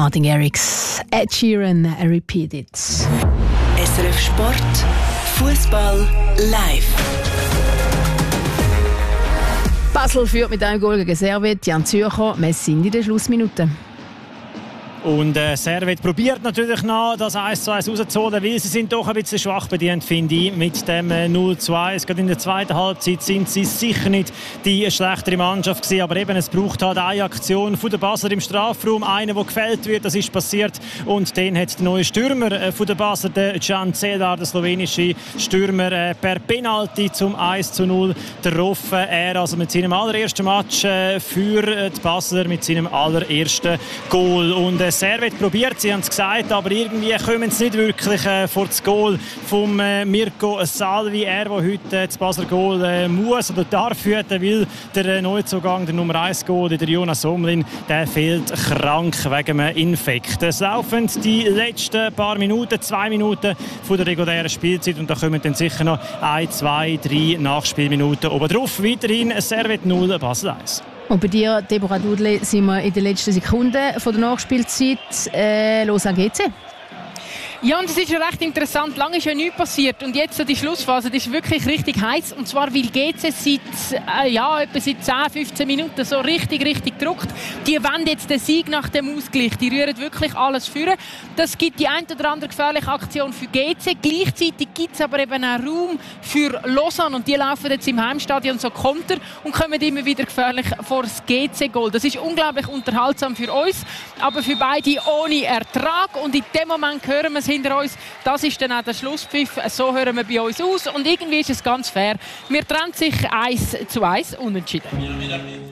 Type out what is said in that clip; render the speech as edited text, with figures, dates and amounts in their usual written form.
Martin Garrix, Ed Sheeran, Repeat It. SRF Sport, Fußball live. Basel führt mit einem Goal gegen Servette. Jan Zürcher, wir sind in der Schlussminute. Und Servette probiert natürlich noch, das 1:1 rauszuholen, weil sie sind doch ein bisschen schwach bedient, finde ich, mit dem 0:2. Gerade in der zweiten Halbzeit sind sie sicher nicht die schlechtere Mannschaft gewesen, aber eben, es braucht halt eine Aktion von der Basler im Strafraum, einer, der gefällt wird, das ist passiert, und den hat der neue Stürmer von der Basler, der Can Cedar, der slowenische Stürmer, per Penalty zum 1:0 getroffen. Er also mit seinem allerersten Match für die Basler, mit seinem allerersten Goal. Und Servette probiert, sie haben es gesagt, aber irgendwie kommen sie nicht wirklich vor das Goal von Mirko Salvi. Er, der heute das Basler Goal muss oder darf hüten, weil der Neuzugang, der Nummer 1 Goal, der Jonas Somlin, der fehlt krank wegen einem Infekt. Es laufen die letzten paar Minuten, 2 Minuten von der regulären Spielzeit, und da kommen dann sicher noch 1, 2, 3 Nachspielminuten oben drauf. Weiterhin Servette 0, Basel 1. Und bei dir, Deborah Dudley, sind wir in den letzten Sekunden von der Nachspielzeit. Los an GC. Ja, und das ist ja recht interessant. Lange ist ja nichts passiert. Und jetzt so die Schlussphase, das ist wirklich richtig heiß. Und zwar, weil GC etwa seit 10, 15 Minuten so richtig druckt. Die wollen jetzt den Sieg nach dem Ausgleich. Die rühren wirklich alles führen. Das gibt die ein oder andere gefährliche Aktion für GC. Gleichzeitig gibt es aber eben auch Raum für Lausanne. Und die laufen jetzt im Heimstadion so Konter und kommen immer wieder gefährlich vor das GC-Goal. Das ist unglaublich unterhaltsam für uns, aber für beide ohne Ertrag. Und in dem Moment hören wir es hinter uns. Das ist dann auch der Schlusspfiff. So hören wir bei uns aus. Und irgendwie ist es ganz fair. Wir trennen sich 1:1 unentschieden.